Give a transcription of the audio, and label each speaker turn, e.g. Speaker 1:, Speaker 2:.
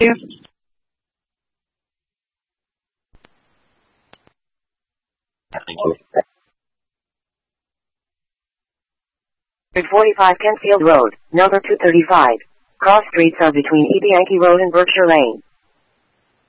Speaker 1: Thank you.
Speaker 2: 45 Kentfield Road, number 235. Cross streets are between E. Bianchi Road and Berkshire Lane.